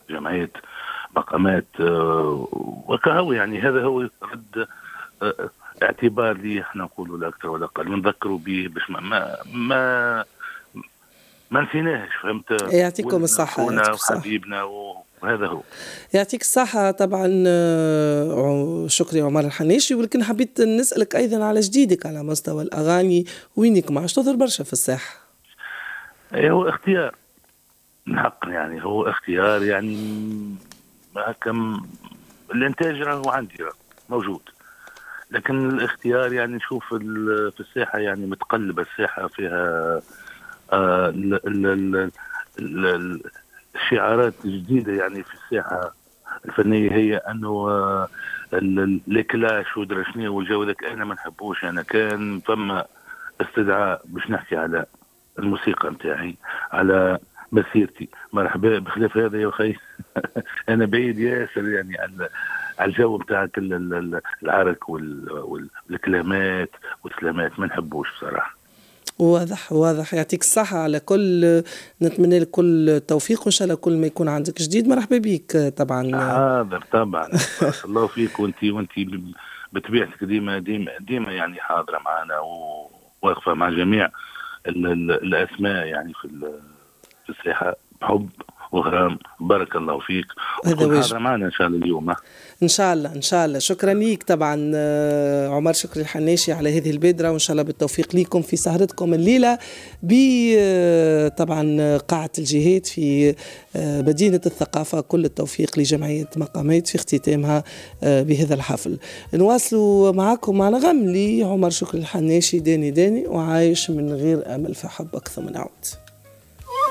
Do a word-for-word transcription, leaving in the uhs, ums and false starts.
جمعية مقامات وكهو. يعني هذا هو رد اعتبار لي احنا نقولوا لا اكثر ولا اقل، ونذكروا به باش ما ما ما, ما نسيناهش. فهمت؟ يعطيكم الصحة خونا وحبيبنا، وهذا هو. يعطيك الصحة. طبعا شكري عمر الحناشي. ولكن حبيت نسألك أيضا على جديدك على مستوى الأغاني، وينك ما عادش تظهر برشا في الساحة؟ هو اختيار حق، يعني هو اختيار، يعني هكا الانتاج راهو عندي موجود، لكن الاختيار يعني نشوف في الساحة يعني متقلبة، الساحة فيها آه ال ال ال ال الشعارات الجديدة يعني في الساحة الفنية، هي انه آه الكلاش ودرا شنو والجو ذاك انا ما نحبوش. انا كان فما استدعاء باش نحكي على الموسيقى نتاعي، على مسيرتي، مرحبا. بخلاف هذا يا اخي انا بعيد ياسر يعني على على الجو بتاع كل العرك والكلامات والسلامات، ما نحبوش بصراحه. واضح واضح. يعطيك الصحة على كل، نتمنى لك كل التوفيق، وإن شاء الله كل ما يكون عندك جديد مرحبا بيك. طبعا حاضر طبعا. بارك الله فيك. وانت وانت بطبيعتك ديما ديما ديما يعني حاضرة معنا وواقفة مع جميع ال ال الأسماء يعني في في الساحة بحب وغرام. بارك الله فيك، وتكون حاضرة معنا إن شاء الله اليوم. إن شاء الله إن شاء الله. شكرا ليك طبعا عمر شكري الحناشي على هذه البادرة، وإن شاء الله بالتوفيق ليكم في سهرتكم الليلة ب طبعا قاعة الجهاد في مدينة الثقافة. كل التوفيق لجمعية مقامات في اختتامها بهذا الحفل. نواصلوا معكم مع نغم لعمر شكري الحناشي، داني داني وعايش من غير أمل في حبك ثم نعود.